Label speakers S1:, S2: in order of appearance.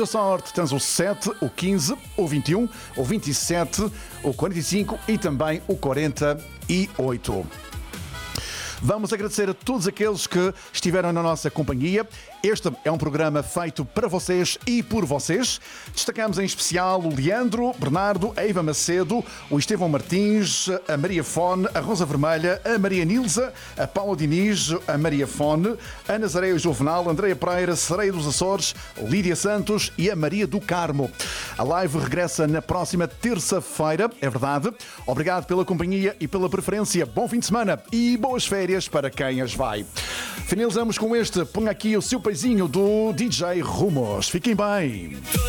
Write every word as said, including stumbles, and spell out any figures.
S1: A sorte, tens o sete, o quinze, o vinte e um, o vinte e sete, o quarenta e cinco e também o quarenta e oito. Vamos agradecer a todos aqueles que estiveram na nossa companhia. Este é um programa feito para vocês e por vocês. Destacamos em especial o Leandro, Bernardo, a Eva Macedo, o Estevão Martins, a Maria Fone, a Rosa Vermelha, a Maria Nilza, a Paula Diniz, a Maria Fone, a Nazaré Juvenal, Andreia Pereira, Sereia dos Açores, Lídia Santos e a Maria do Carmo. A live regressa na próxima terça-feira, é verdade. Obrigado pela companhia e pela preferência. Bom fim de semana e boas férias para quem as vai. Finalizamos com este. Põe aqui o seu paizinho do D J Rumos. Fiquem bem.